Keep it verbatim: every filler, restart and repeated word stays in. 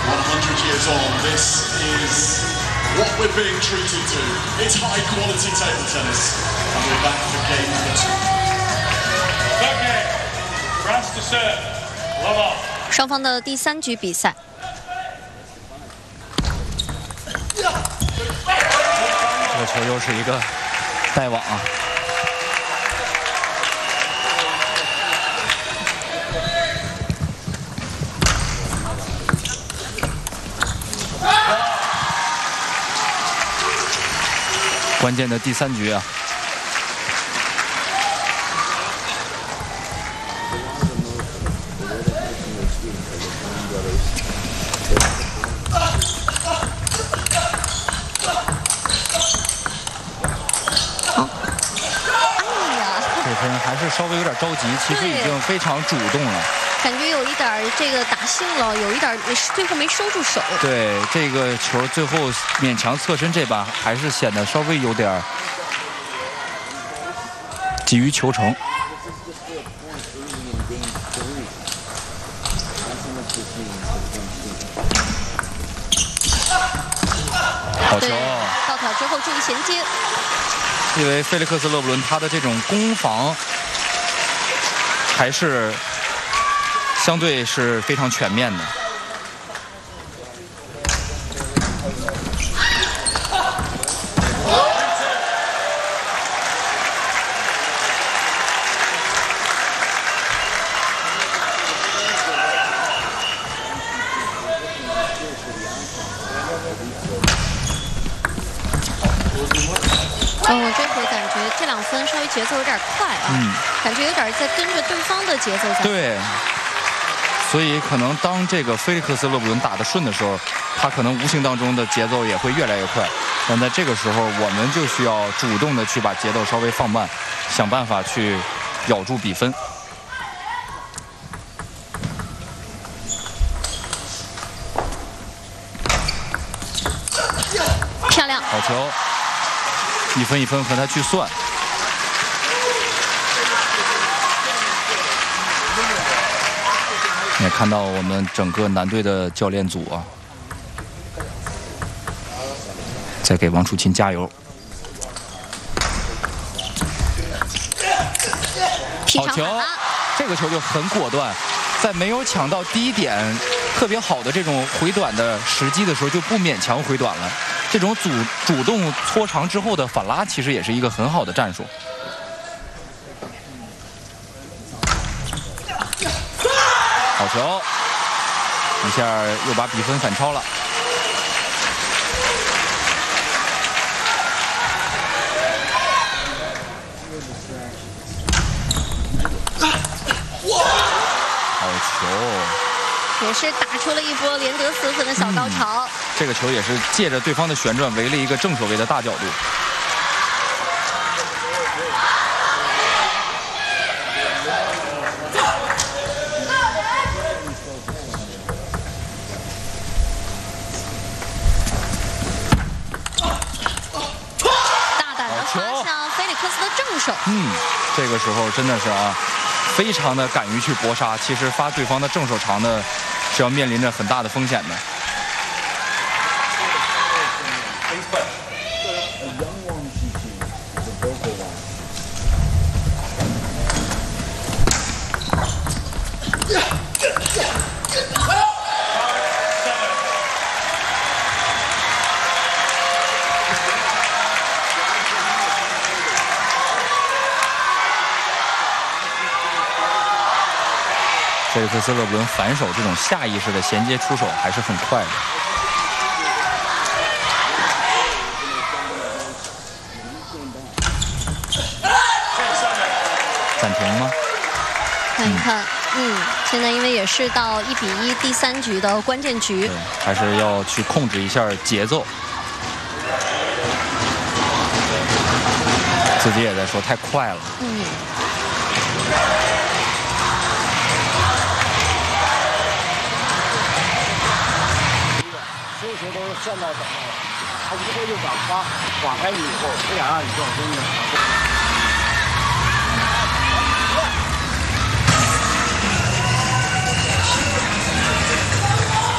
one hundred years on, this is what we're being treated to. It's high quality table tennis, and we're back for game number two. Okay, France to serve. Love off. 双方的第三局比赛。 这个球又是一个带网啊！关键的第三局啊！还是稍微有点着急，其实已经非常主动了。 感觉有一点这个打性了，有一点最后没收住手。 对，这个球最后勉强侧身这把，还是显得稍微有点急于求成。好球！ 倒挑之后注意衔接。 因为菲利克斯·勒布伦他的这种攻防还是相对是非常全面的。 嗯，这会感觉这两分稍微节奏有点快啊，嗯，感觉有点在跟着对方的节奏在。 对，所以可能当这个菲利克斯·勒布伦打得顺的时候，他可能无形当中的节奏也会越来越快。但在这个时候，我们就需要主动的去把节奏稍微放慢，想办法去咬住比分。 漂亮， 好球。 一分一分和他去算，也看到我们整个男队的教练组啊，在给王楚钦加油。好球！这个球就很果断，在没有抢到第一点特别好的这种回短的时机的时候，就不勉强回短了。 这种主主动搓长之后的反拉，其实也是一个很好的战术。好球！一下又把比分反超了。好球！ 也是打出了一波连得四分的小高潮、嗯。 这个球也是借着对方的旋转围了一个正手位的大角度。 大胆的滑向菲利克斯的正手。 嗯，这个时候真的是啊。 非常的敢于去搏杀，其实发对方的正手长呢，是要面临着很大的风险的。菲利克斯·勒布伦反手这种下意识的衔接出手还是很快的。暂停吗？ 看一看，嗯，现在因为也是到一比一第三局的关键局， 还是要去控制一下节奏。自己也在说太快了。嗯。 球都是算到等了，他如果就把发晃开你以后，不想让你撞真的。